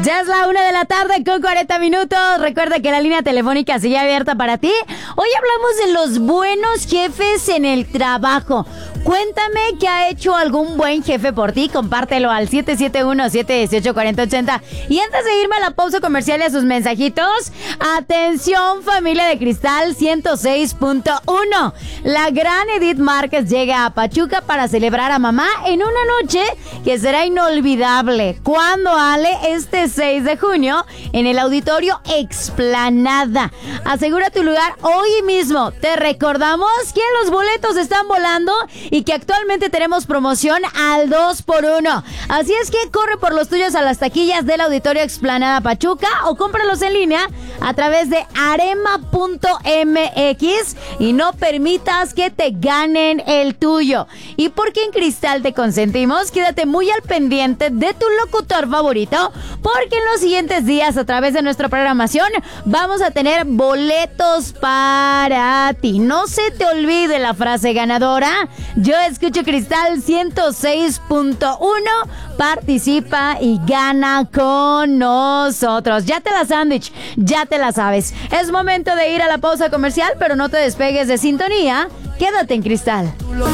Ya es la 1:00 con 40 minutos. Recuerda que la línea telefónica sigue abierta para ti. Hoy hablamos de los buenos jefes en el trabajo. Cuéntame qué ha hecho algún buen jefe por ti. Compártelo al 771-718-4080. Y antes de irme a la pausa comercial y a sus mensajitos, atención familia de Cristal 106.1. La gran Edith Márquez llega a Pachuca para celebrar a mamá en una noche que será inolvidable. ¿Cuándo, Ale? Este 6 de junio en el Auditorio Explanada. Asegura tu lugar hoy mismo. Te recordamos que los boletos están volando y que actualmente tenemos promoción al 2x1. Así es que corre por los tuyos a las taquillas del Auditorio Explanada Pachuca o cómpralos en línea a través de arema.mx y no permitas que te ganen el tuyo. Y porque en Cristal te consentimos, quédate muy al pendiente de tu locutor favorito, porque en los siguientes días a través de nuestra programación vamos a tener boletos para ti. No se te olvide la frase ganadora: yo escucho Cristal 106.1, participa y gana con nosotros. Ya te la sándwich, ya te la sabes. Es momento de ir a la pausa comercial, pero no te despegues de sintonía. Quédate en Cristal.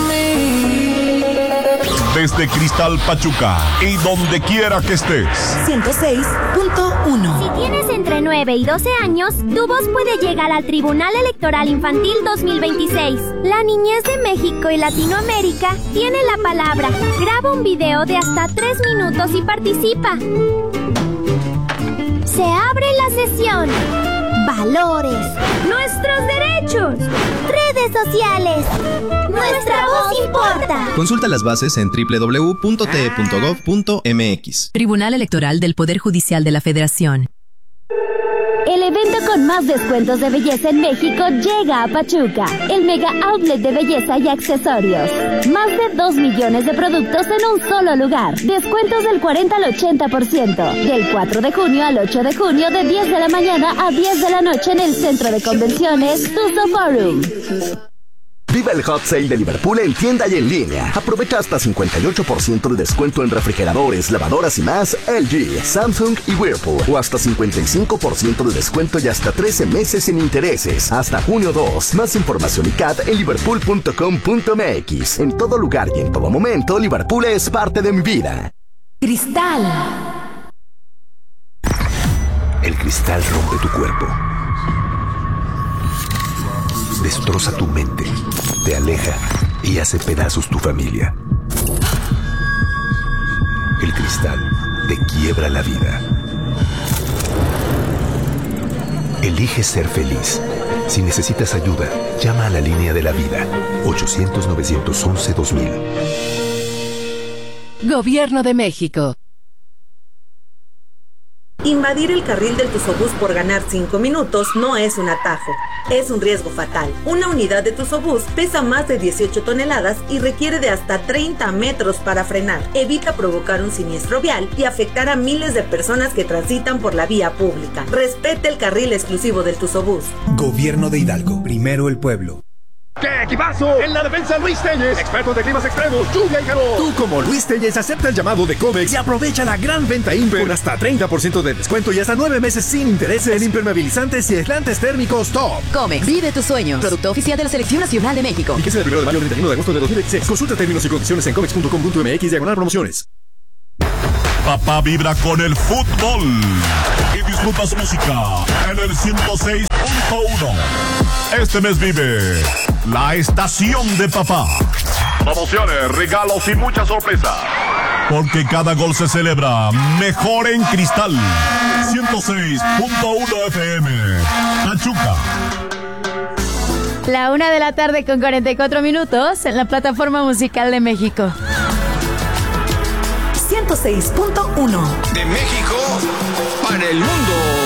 Desde Cristal Pachuca y donde quiera que estés. 106.1. Si tienes entre 9 y 12 años, tu voz puede llegar al Tribunal Electoral Infantil 2026. La niñez de México y Latinoamérica tiene la palabra. Graba un video de hasta 3 minutos y participa. Se abre la sesión. Valores. Nuestros derechos. Redes sociales. Nuestra voz importa. Consulta las bases en www.te.gov.mx. Tribunal Electoral del Poder Judicial de la Federación. El evento con más descuentos de belleza en México llega a Pachuca, el mega outlet de belleza y accesorios. Más de 2 millones de productos en un solo lugar. Descuentos del 40 al 80%. Del 4 de junio al 8 de junio de 10 de la mañana a 10 de la noche en el Centro de Convenciones Tuzo Forum. Viva el Hot Sale de Liverpool en tienda y en línea. Aprovecha hasta 58% de descuento en refrigeradores, lavadoras y más LG, Samsung y Whirlpool. O hasta 55% de descuento y hasta 13 meses sin intereses. Hasta junio 2. Más información y CAT en liverpool.com.mx. En todo lugar y en todo momento, Liverpool es parte de mi vida. Cristal. El cristal rompe tu cuerpo. Destroza tu mente, te aleja y hace pedazos tu familia. El cristal te quiebra la vida. Elige ser feliz. Si necesitas ayuda, llama a la línea de la vida, 800-911-2000. Gobierno de México. Invadir el carril del Tuzobús por ganar 5 minutos no es un atajo, es un riesgo fatal. Una unidad de Tuzobús pesa más de 18 toneladas y requiere de hasta 30 metros para frenar. Evita provocar un siniestro vial y afectar a miles de personas que transitan por la vía pública. Respete el carril exclusivo del Tuzobús. Gobierno de Hidalgo, primero el pueblo. ¡Qué equipazo! En la defensa Luis Telles, experto de climas extremos, lluvia y calor. Tú como Luis Telles acepta el llamado de Comex y aprovecha la gran venta Imper con hasta 30% de descuento y hasta 9 meses sin intereses en impermeabilizantes y aislantes térmicos top. Comex, vive tus sueños. Producto oficial de la Selección Nacional de México. Fíjese del 1 de mayo al 31 de agosto de 2016. Consulta términos y condiciones en comex.com.mx/promociones. Papá vibra con el fútbol y disfruta su música en el 106.1. Este mes vive la estación de papá. Promociones, regalos y muchas sorpresas. Porque cada gol se celebra mejor en Cristal. 106.1 FM. Pachuca. La 1:00 con 44 minutos en la plataforma musical de México. 106.1. De México para el mundo.